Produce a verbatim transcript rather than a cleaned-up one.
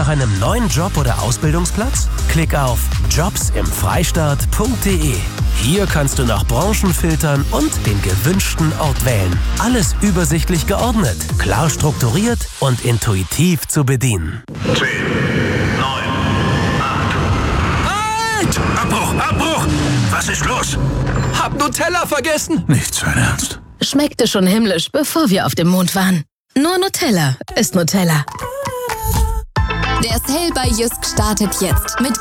nach einem neuen Job oder Ausbildungsplatz? Klick auf jobs im freistaat punkt de. Hier kannst du nach Branchen filtern und den gewünschten Ort wählen. Alles übersichtlich geordnet, klar strukturiert und intuitiv zu bedienen. zehn, neun, acht. Halt! Abbruch, Abbruch! Was ist los? Hab Nutella vergessen. Nicht sein Ernst. Schmeckte schon himmlisch, bevor wir auf dem Mond waren. Nur Nutella ist Nutella. Der Sale bei Jysk startet jetzt mit